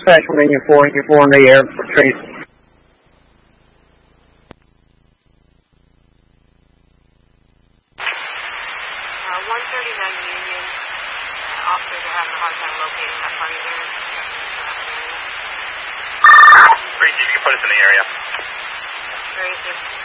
dispatch from Union 4 in the air for Trace. 139 Union. Officers are having a hard time locating that party there. Tracy, if you can put us in the area. Tracy.